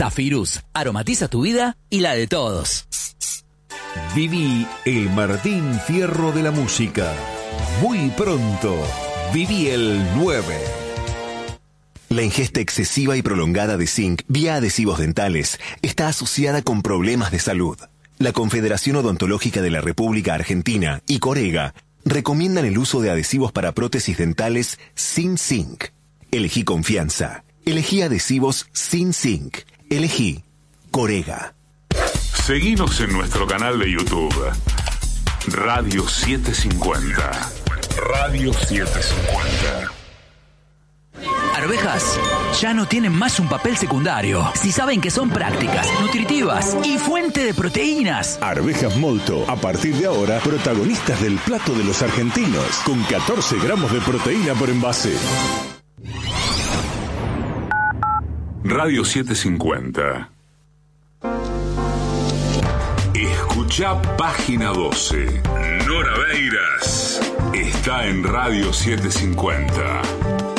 Zafirus, aromatiza tu vida y la de todos. Viví el Martín Fierro de la música. Muy pronto, viví el 9. La ingesta excesiva y prolongada de zinc vía adhesivos dentales está asociada con problemas de salud. La Confederación Odontológica de la República Argentina y Corega recomiendan el uso de adhesivos para prótesis dentales sin zinc. Elegí confianza. Elegí adhesivos sin zinc. Elegí Corega. Seguinos en nuestro canal de YouTube. Radio 750. Radio 750. Arvejas ya no tienen más un papel secundario. Si saben que son prácticas, nutritivas y fuente de proteínas. Arvejas Molto, a partir de ahora, protagonistas del plato de los argentinos, con 14 gramos de proteína por envase. Radio 750. Escucha Página 12. Nora Beiras está en Radio 750.